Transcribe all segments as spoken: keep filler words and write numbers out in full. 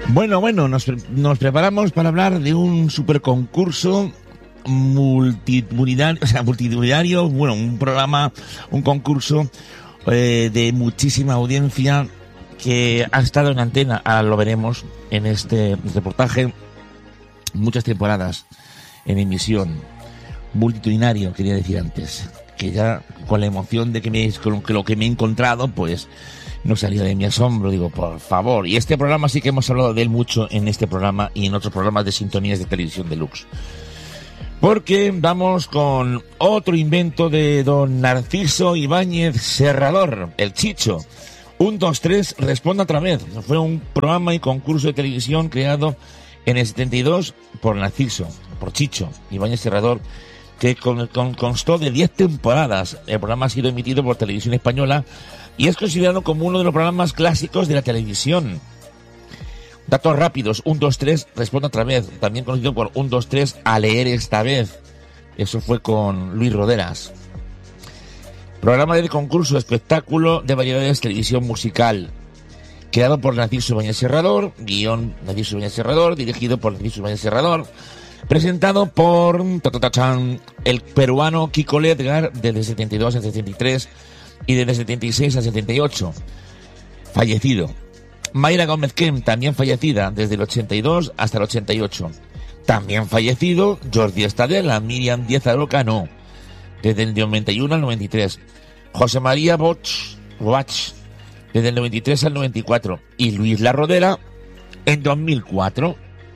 Bueno, bueno, nos, nos preparamos para hablar de un superconcurso multitudinario, o sea, multitudinario, bueno, un programa, un concurso eh, de muchísima audiencia que ha estado en antena, ahora lo veremos en este reportaje, muchas temporadas en emisión, multitudinario, quería decir antes, que ya con la emoción de que, me, con lo que me he encontrado, pues no salía de mi asombro, digo, por favor. Y este programa sí que hemos hablado de él mucho en este programa y en otros programas de sintonías de televisión deluxe. Porque vamos con otro invento de don Narciso Ibáñez Serrador, el Chicho. Un, dos, tres, responda otra vez. Fue un programa y concurso de televisión creado en el setenta y dos por Narciso, por Chicho Ibáñez Serrador, que con, con, constó de diez temporadas. El programa ha sido emitido por Televisión Española y es considerado como uno de los programas clásicos de la televisión. Datos rápidos, un, dos, tres, responda otra vez. También conocido por un, dos, tres, a leer esta vez. Eso fue con Luis Roderas. Programa de concurso, espectáculo de variedades, televisión musical. Creado por Narciso Ibáñez Serrador, guión Narciso Ibáñez Serrador, dirigido por Narciso Ibáñez Serrador. Presentado por el peruano Kiko Ledgar desde setenta y dos al setenta y tres y desde setenta y seis al setenta y ocho. Fallecido. Mayra Gómez Kem, también fallecida desde el ochenta y dos hasta el ochenta y ocho. También fallecido Jordi Estadela, Miriam Díaz Aroca no, desde el noventa y uno al noventa y tres. José María Boch, Boach, desde el noventa y tres al noventa y cuatro. Y Luis La Rodera en dos mil cuatro.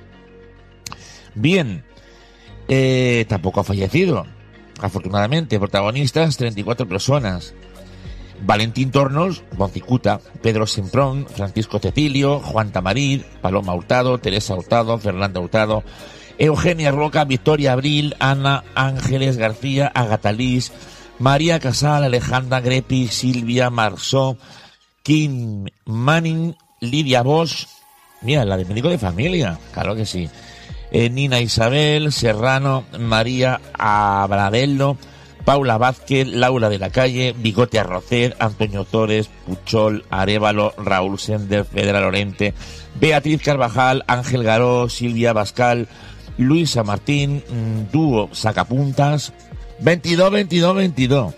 Bien, eh, tampoco ha fallecido, afortunadamente. Protagonistas, treinta y cuatro personas. Valentín Tornos, Boncicuta, Pedro Semprón, Francisco Cecilio, Juan Tamarit, Paloma Hurtado, Teresa Hurtado, Fernanda Hurtado, Eugenia Roca, Victoria Abril, Ana Ángeles García, Agatha Liz, María Casal, Alejandra Grepi, Silvia Marsó, Kim Manning, Lidia Bosch, mira, la de médico de familia, claro que sí, eh, Nina Isabel, Serrano, María Abradello, Paula Vázquez, Laura de la Calle, Bigote Arrocet, Antonio Torres, Puchol, Arévalo, Raúl Sender, Federa Lorente, Beatriz Carvajal, Ángel Garó, Silvia Bascal, Luisa Martín, dúo Sacapuntas, veintidós, veintidós, veintidós.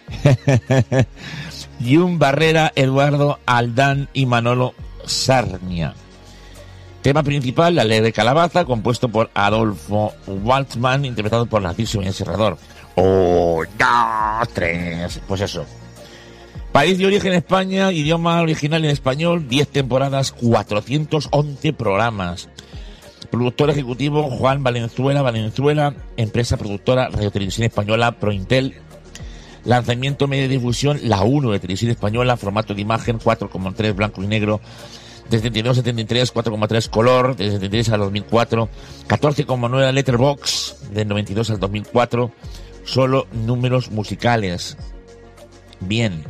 Jun Barrera, Eduardo Aldán y Manolo Sarnia. Tema principal, La Ley de Calabaza, compuesto por Adolfo Waltzman, interpretado por Narciso Ibáñez Serrador. Un, dos, tres, pues eso. País de origen España, idioma original en español, diez temporadas, cuatrocientos once programas. Productor ejecutivo Juan Valenzuela Valenzuela, empresa productora Radio Televisión Española, Prointel. Lanzamiento medio de difusión, La uno de Televisión Española, formato de imagen cuatro coma tres blanco y negro, de setenta y dos a setenta y tres, cuatro coma tres color, de setenta y tres al dos mil cuatro, catorce coma nueve Letterboxd, del noventa y dos al dos mil cuatro, solo números musicales. Bien.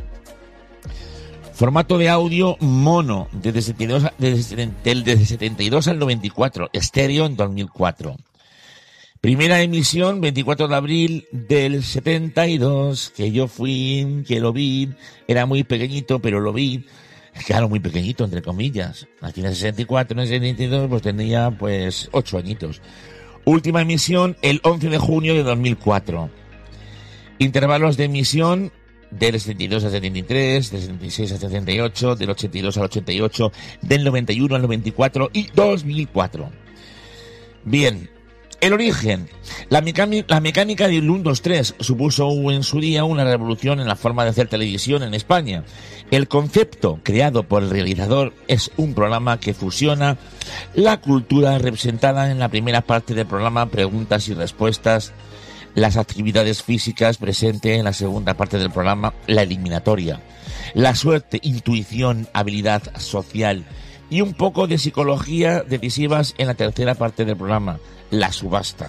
Formato de audio mono, desde setenta y dos, desde, desde setenta y dos al noventa y cuatro, estéreo en dos mil cuatro. Primera emisión, veinticuatro de abril del setenta y dos, que yo fui, que lo vi, era muy pequeñito, pero lo vi, claro, muy pequeñito, entre comillas. Aquí en el sesenta y cuatro, en el setenta y dos, pues tenía, pues, ocho añitos. Última emisión, el once de junio de dos mil cuatro. Intervalos de emisión, del setenta y dos al setenta y tres, del setenta y seis al setenta y ocho, del ochenta y dos al ochenta y ocho, del noventa y uno al noventa y cuatro y dos mil cuatro. Bien, el origen. La, mecánica, la mecánica del uno, dos, tres supuso en su día una revolución en la forma de hacer televisión en España. El concepto creado por el realizador es un programa que fusiona la cultura representada en la primera parte del programa, preguntas y respuestas, las actividades físicas presentes en la segunda parte del programa, la eliminatoria, la suerte, intuición, habilidad social y un poco de psicología decisivas en la tercera parte del programa, la subasta.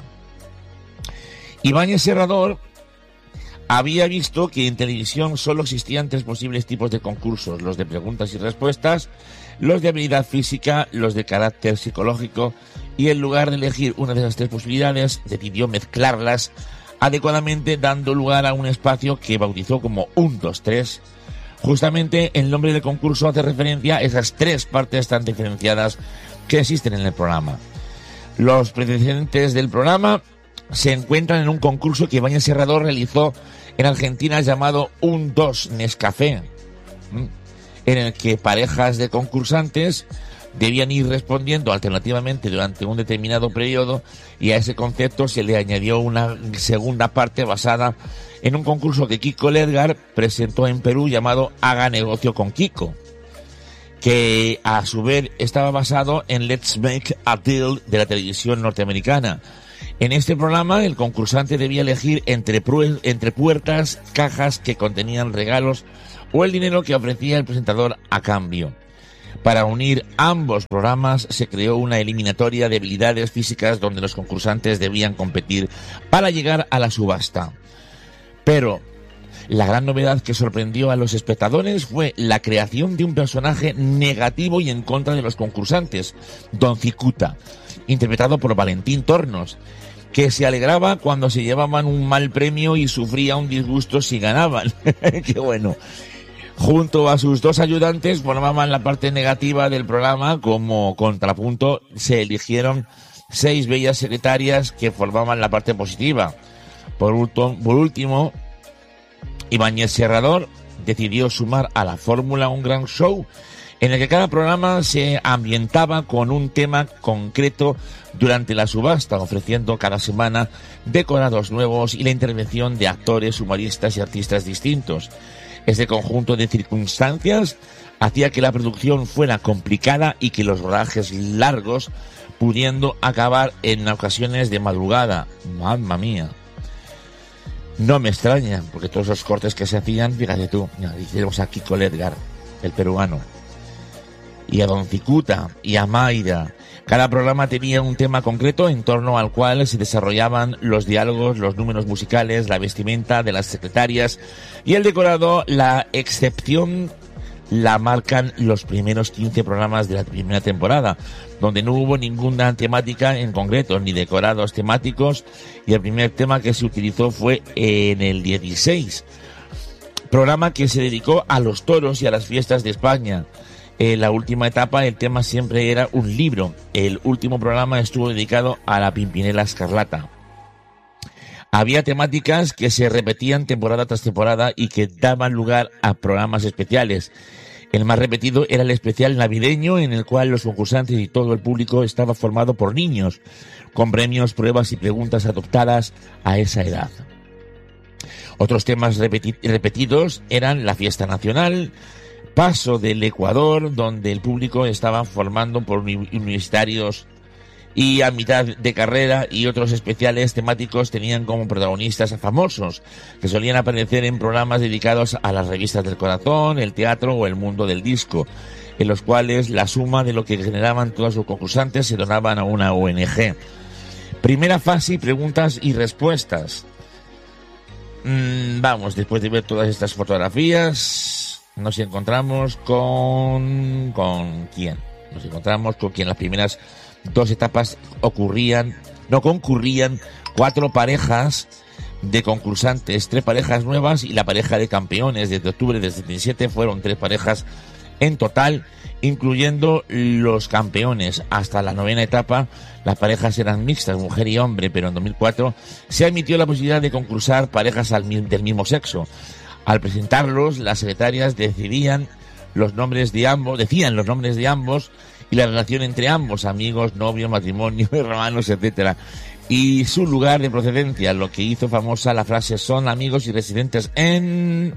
Ibáñez Serrador había visto que en televisión solo existían tres posibles tipos de concursos: los de preguntas y respuestas, los de habilidad física, los de carácter psicológico, y en lugar de elegir una de esas tres posibilidades, decidió mezclarlas adecuadamente, dando lugar a un espacio que bautizó como un, dos, tres. Justamente el nombre del concurso hace referencia a esas tres partes tan diferenciadas que existen en el programa. Los precedentes del programa se encuentran en un concurso que Ibáñez Serrador realizó en Argentina llamado Un Dos Nescafé, en el que parejas de concursantes debían ir respondiendo alternativamente durante un determinado periodo, y a ese concepto se le añadió una segunda parte basada en un concurso que Kiko Ledgar presentó en Perú llamado Haga Negocio con Kiko, que a su vez estaba basado en Let's Make a Deal de la televisión norteamericana. En este programa el concursante debía elegir entre, pru- entre puertas, cajas que contenían regalos o el dinero que ofrecía el presentador a cambio. Para unir ambos programas se creó una eliminatoria de habilidades físicas donde los concursantes debían competir para llegar a la subasta. Pero la gran novedad que sorprendió a los espectadores fue la creación de un personaje negativo y en contra de los concursantes, Don Cicuta, interpretado por Valentín Tornos, que se alegraba cuando se llevaban un mal premio y sufría un disgusto si ganaban. ¡Qué bueno! Junto a sus dos ayudantes formaban la parte negativa del programa. Como contrapunto se eligieron seis bellas secretarias que formaban la parte positiva. Por, ulto, por último, Ibáñez Serrador decidió sumar a la fórmula un gran show en el que cada programa se ambientaba con un tema concreto durante la subasta, ofreciendo cada semana decorados nuevos y la intervención de actores, humoristas y artistas distintos. Este conjunto de circunstancias hacía que la producción fuera complicada y que los rodajes largos, pudiendo acabar en ocasiones de madrugada. ¡Mamma mía! No me extraña, porque todos los cortes que se hacían, fíjate tú, tenemos a Kiko Ledgar, el peruano, y a Don Cicuta, y a Mayra. Cada programa tenía un tema concreto en torno al cual se desarrollaban los diálogos, los números musicales, la vestimenta de las secretarias y el decorado. La excepción la marcan los primeros quince programas de la primera temporada, donde no hubo ninguna temática en concreto, ni decorados temáticos, y el primer tema que se utilizó fue en el dieciséis, programa que se dedicó a los toros y a las fiestas de España. En la última etapa el tema siempre era un libro. El último programa estuvo dedicado a la Pimpinela Escarlata. Había temáticas que se repetían temporada tras temporada y que daban lugar a programas especiales. El más repetido era el especial navideño, en el cual los concursantes y todo el público estaba formado por niños, con premios, pruebas y preguntas adoptadas a esa edad. Otros temas repeti- repetidos eran la fiesta nacional, Paso del Ecuador, donde el público estaba formando por universitarios y a mitad de carrera, y otros especiales temáticos tenían como protagonistas a famosos que solían aparecer en programas dedicados a las revistas del corazón, el teatro o el mundo del disco, en los cuales la suma de lo que generaban todos los concursantes se donaban a una O N G. Primera fase, preguntas y respuestas. Mm, vamos, después de ver todas estas fotografías, nos encontramos con... ¿Con quién? Nos encontramos con quien las primeras dos etapas ocurrían, no concurrían cuatro parejas de concursantes, tres parejas nuevas y la pareja de campeones. Desde octubre del setenta y siete fueron tres parejas en total, incluyendo los campeones. Hasta la novena etapa las parejas eran mixtas, mujer y hombre, pero en dos mil cuatro se admitió la posibilidad de concursar parejas al, del mismo sexo. Al presentarlos, las secretarias decidían los nombres de ambos, decían los nombres de ambos y la relación entre ambos, amigos, novios, matrimonio, hermanos, etcétera, y su lugar de procedencia, lo que hizo famosa la frase "son amigos y residentes en..."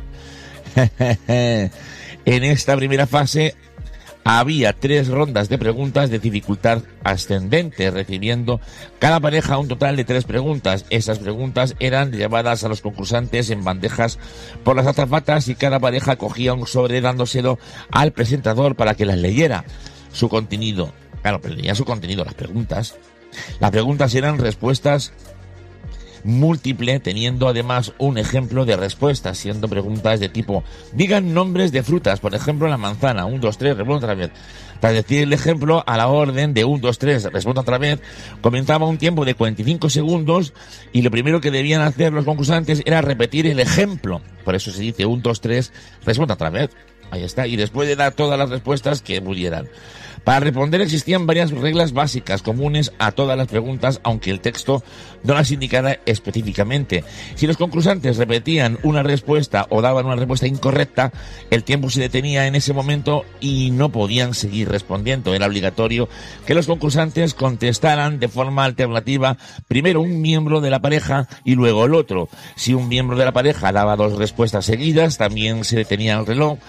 En esta primera fase había tres rondas de preguntas de dificultad ascendente, recibiendo cada pareja un total de tres preguntas. Esas preguntas eran llevadas a los concursantes en bandejas por las azafatas y cada pareja cogía un sobre dándoselo al presentador para que las leyera. Su contenido, claro, pero leía su contenido, las preguntas. Las preguntas eran respuestas múltiple, teniendo además un ejemplo de respuestas, siendo preguntas de tipo: digan nombres de frutas, por ejemplo la manzana, un, dos, tres, responda otra vez. Tras decir el ejemplo, a la orden de un, dos, tres, responda otra vez, comenzaba un tiempo de cuarenta y cinco segundos y lo primero que debían hacer los concursantes era repetir el ejemplo. Por eso se dice un, dos, tres, responda otra vez. Ahí está. Y después de dar todas las respuestas que pudieran. Para responder existían varias reglas básicas comunes a todas las preguntas, aunque el texto no las indicara específicamente. Si los concursantes repetían una respuesta o daban una respuesta incorrecta, el tiempo se detenía en ese momento y no podían seguir respondiendo. Era obligatorio que los concursantes contestaran de forma alternativa primero un miembro de la pareja y luego el otro. Si un miembro de la pareja daba dos respuestas seguidas, también se detenía el reloj.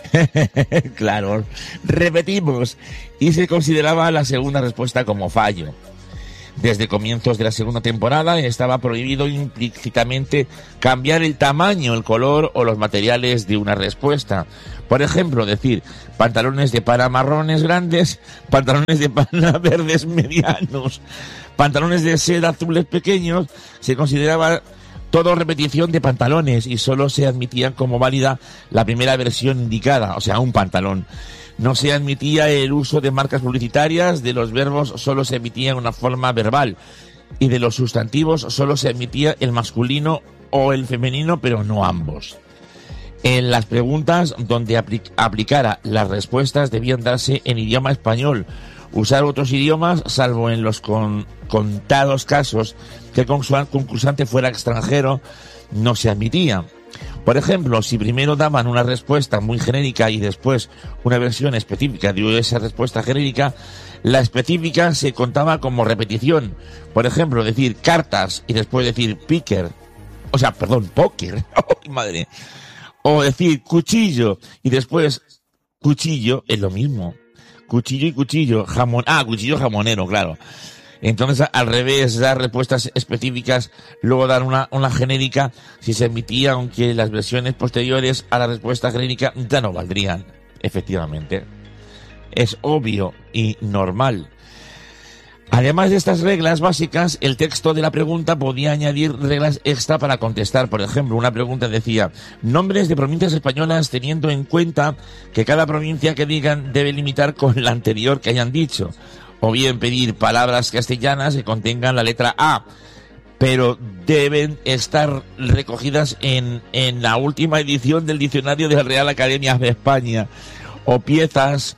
Claro, repetimos, y se consideraba la segunda respuesta como fallo. Desde comienzos de la segunda temporada estaba prohibido implícitamente cambiar el tamaño, el color o los materiales de una respuesta. Por ejemplo, decir pantalones de pana marrones grandes, pantalones de pana verdes medianos, pantalones de seda azules pequeños. Se consideraba todo repetición de pantalones y solo se admitían como válida la primera versión indicada, o sea, un pantalón. No se admitía el uso de marcas publicitarias, de los verbos solo se emitía en una forma verbal y de los sustantivos solo se admitía el masculino o el femenino, pero no ambos. En las preguntas donde aplic- aplicara las respuestas debían darse en idioma español. Usar otros idiomas, salvo en los con, contados casos que el concursante fuera extranjero, no se admitía. Por ejemplo, si primero daban una respuesta muy genérica y después una versión específica de esa respuesta genérica, la específica se contaba como repetición. Por ejemplo, decir cartas y después decir picker, o sea, perdón, póker, ¡oh, madre! O decir cuchillo y después cuchillo, es lo mismo. Cuchillo y cuchillo, jamón, ah, cuchillo jamonero, claro. Entonces, al revés, dar respuestas específicas, luego dar una, una genérica, si se admitía, aunque las versiones posteriores a la respuesta genérica ya no valdrían, efectivamente. Es obvio y normal. Además de estas reglas básicas, el texto de la pregunta podía añadir reglas extra para contestar. Por ejemplo, una pregunta decía, nombres de provincias españolas teniendo en cuenta que cada provincia que digan debe limitar con la anterior que hayan dicho. O bien pedir palabras castellanas que contengan la letra A, pero deben estar recogidas en, en la última edición del diccionario de la Real Academia de España. O piezas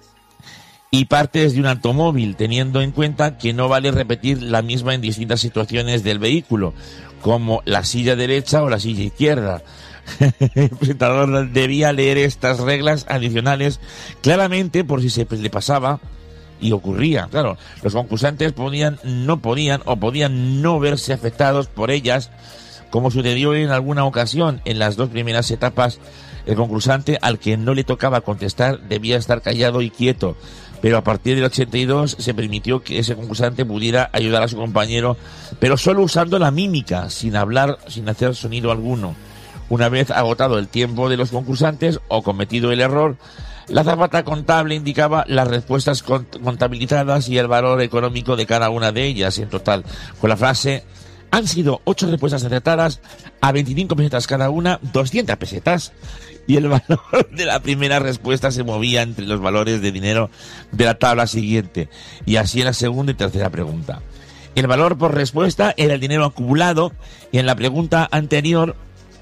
y partes de un automóvil, teniendo en cuenta que no vale repetir la misma en distintas situaciones del vehículo, como la silla derecha o la silla izquierda. El presentador debía leer estas reglas adicionales claramente por si se le pasaba y ocurría. Claro, los concursantes podían, no podían o podían no verse afectados por ellas, como sucedió en alguna ocasión en las dos primeras etapas. El concursante al que no le tocaba contestar debía estar callado y quieto, pero a partir del ochenta y dos se permitió que ese concursante pudiera ayudar a su compañero, pero solo usando la mímica, sin hablar, sin hacer sonido alguno. Una vez agotado el tiempo de los concursantes o cometido el error, la azafata contable indicaba las respuestas contabilizadas y el valor económico de cada una de ellas en total, con la frase: han sido ocho respuestas acertadas a veinticinco pesetas cada una, doscientas pesetas. Y el valor de la primera respuesta se movía entre los valores de dinero de la tabla siguiente, y así en la segunda y tercera pregunta. El valor por respuesta era el dinero acumulado, y en la pregunta anterior,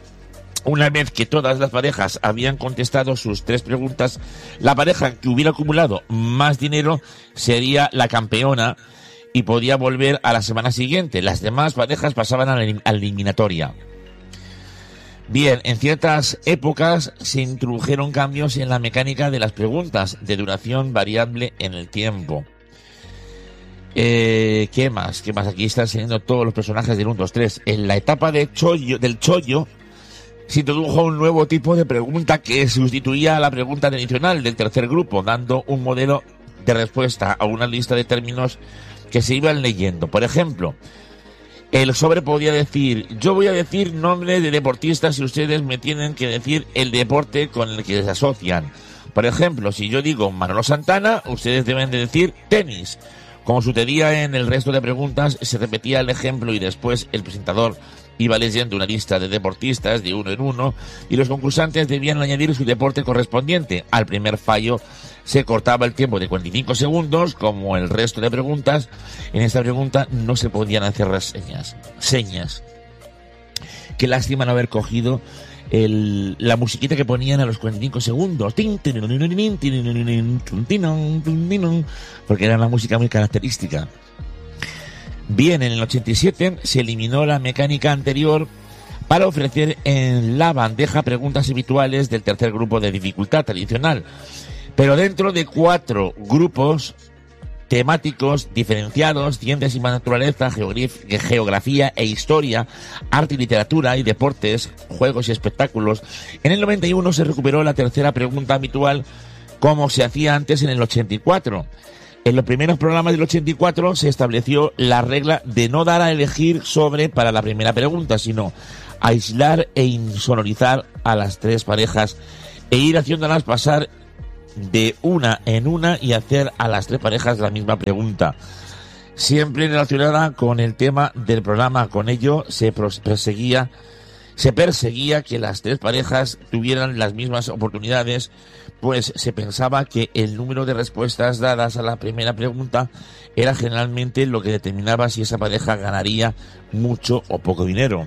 una vez que todas las parejas habían contestado sus tres preguntas, la pareja que hubiera acumulado más dinero sería la campeona y podía volver a la semana siguiente. Las demás parejas pasaban a la eliminatoria. Bien, en ciertas épocas se introdujeron cambios en la mecánica de las preguntas, de duración variable en el tiempo. Eh, ¿Qué más? ¿Qué más? Aquí están saliendo todos los personajes del uno, dos, tres. En la etapa de chollo, del chollo, se introdujo un nuevo tipo de pregunta que sustituía a la pregunta tradicional del tercer grupo, dando un modelo de respuesta a una lista de términos que se iban leyendo. Por ejemplo, el sobre podía decir: yo voy a decir nombres de deportistas y ustedes me tienen que decir el deporte con el que se asocian. Por ejemplo, si yo digo Manolo Santana, ustedes deben de decir tenis. Como sucedía en el resto de preguntas, se repetía el ejemplo y después el presentador iba leyendo una lista de deportistas de uno en uno y los concursantes debían añadir su deporte correspondiente. Al primer fallo se cortaba el tiempo de cuarenta y cinco segundos, como el resto de preguntas. En esta pregunta no se podían hacer reseñas, señas. Qué lástima no haber cogido el, la musiquita que ponían a los cuarenta y cinco segundos, porque era una música muy característica. Bien, en el ochenta y siete se eliminó la mecánica anterior para ofrecer en la bandeja preguntas habituales del tercer grupo de dificultad tradicional, pero dentro de cuatro grupos temáticos diferenciados: ciencias y naturaleza, geografía e historia, arte y literatura y deportes, juegos y espectáculos. En el noventa y uno se recuperó la tercera pregunta habitual, como se hacía antes en el ochenta y cuatro. En los primeros programas del ochenta y cuatro se estableció la regla de no dar a elegir sobre para la primera pregunta, sino aislar e insonorizar a las tres parejas e ir haciéndolas pasar de una en una y hacer a las tres parejas la misma pregunta, siempre relacionada con el tema del programa. Con ello se perseguía, se perseguía que las tres parejas tuvieran las mismas oportunidades, pues se pensaba que el número de respuestas dadas a la primera pregunta era generalmente lo que determinaba si esa pareja ganaría mucho o poco dinero.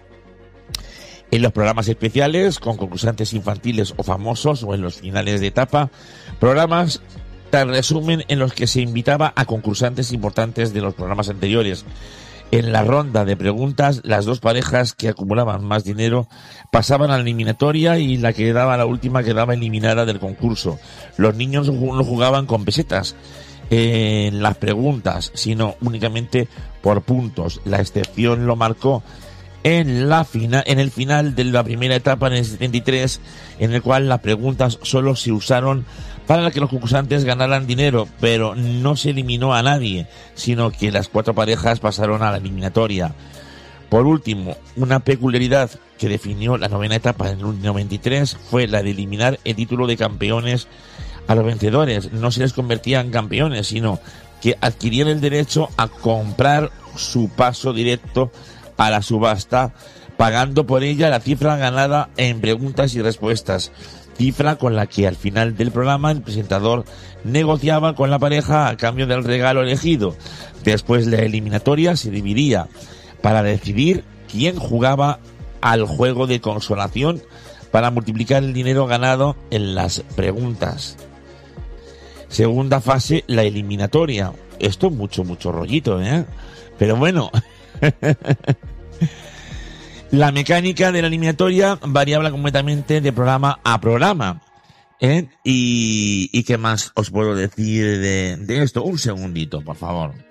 En los programas especiales, con concursantes infantiles o famosos, o en los finales de etapa, programas tan resumen en los que se invitaba a concursantes importantes de los programas anteriores. En la ronda de preguntas, las dos parejas que acumulaban más dinero pasaban a la eliminatoria y la que daba la última quedaba eliminada del concurso. Los niños no jugaban con pesetas en las preguntas, sino únicamente por puntos. La excepción lo marcó en la final, en el final de la primera etapa en el setenta y tres, en el cual las preguntas solo se usaron para que los concursantes ganaran dinero, pero no se eliminó a nadie, sino que las cuatro parejas pasaron a la eliminatoria. Por último, una peculiaridad que definió la novena etapa en el noventa y tres fue la de eliminar el título de campeones a los vencedores. No se les convertía en campeones, sino que adquirían el derecho a comprar su paso directo a la subasta, pagando por ella la cifra ganada en preguntas y respuestas, cifra con la que al final del programa el presentador negociaba con la pareja a cambio del regalo elegido. Después la eliminatoria se dividía para decidir quién jugaba al juego de consolación para multiplicar el dinero ganado en las preguntas. Segunda fase, la eliminatoria. Esto es mucho, mucho rollito, ¿eh? Pero bueno... La mecánica de la eliminatoria variaba completamente de programa a programa, ¿eh? Y, y qué más os puedo decir de, de esto. Un segundito, por favor.